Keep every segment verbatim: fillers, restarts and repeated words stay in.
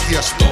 Pohjasto.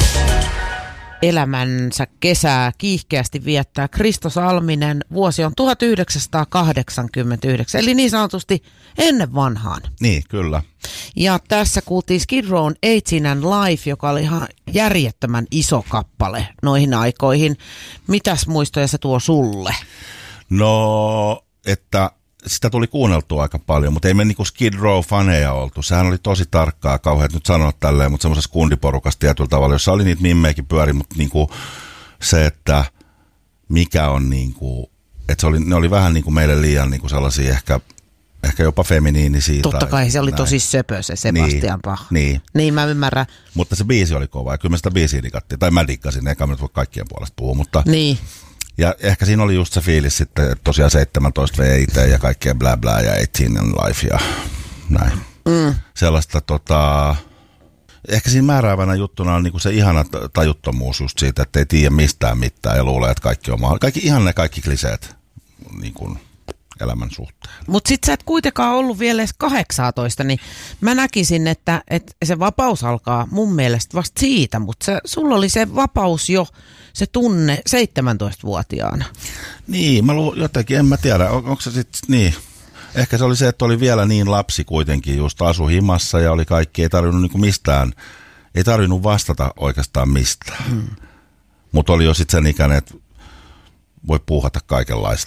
Elämänsä kesää kiihkeästi viettää Kristo Salminen. Vuosi on tuhatyhdeksänsataakahdeksankymmentäyhdeksän, eli niin sanotusti ennen vanhaan. Niin, kyllä. Ja tässä kuultiin Skid Rown eighteen and Life, joka oli ihan järjettömän iso kappale noihin aikoihin. Mitäs muistoja se tuo sulle? No, että sitä tuli kuunneltua aika paljon, mutta ei me niinku Skid Row-faneja oltu. Sehän oli tosi tarkkaa, kauheat nyt sanoa tälleen, mutta semmoisessa kundiporukassa tietyllä tavalla, jossa oli niitä mimmeikin pyöri, mutta niinku se, että mikä on niinku, että se oli, ne oli vähän niinku meille liian niinku sellaisia ehkä, ehkä jopa feminiinisiä. Totta kai se oli näin. Tosi söpö se Sebastian Bach. Niin, niin. Niin mä ymmärrän. Mutta se biisi oli kova ja kyllä me sitä biisiä dikattiin, tai mä dikkasin, eikä mä nyt voi kaikkien puolesta puhua, mutta... Niin. Ja ehkä siinä oli just se fiilis sitten, että tosiaan seitsemäntoista V I T ja kaikkea blää blää ja eighteen and Life ja näin. Mm. Sellaista tota, ehkä siinä määräävänä juttuna on niinku se ihana tajuttomuus just siitä, että ei tiedä mistään mitään ja luulee, että kaikki on mahdollista. Kaikki, ihan ne kaikki kliseet niin elämän suhteen. Mutta sit sä et kuitenkaan ollut vielä edes kahdeksantoista, niin mä näkisin, että, että se vapaus alkaa mun mielestä vasta siitä, mutta sulla oli se vapaus jo, se tunne seitsemäntoistavuotiaana. Niin, mä lu- jotenkin, en mä tiedä, on, onko se sitten niin. Ehkä se oli se, että oli vielä niin lapsi kuitenkin, just asu himassa ja oli kaikki, ei tarvinnut niinku mistään, ei tarvinnut vastata oikeastaan mistään. Hmm. Mutta oli jo sitten sen ikäinen, että voi puuhata kaikenlaista.